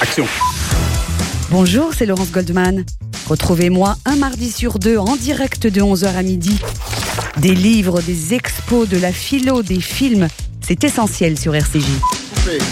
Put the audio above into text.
Action. Bonjour, c'est Laurence Goldman. Retrouvez-moi un mardi sur 2 en direct de 11h à midi. Des livres, des expos, de la philo, des films, c'est essentiel sur RCJ.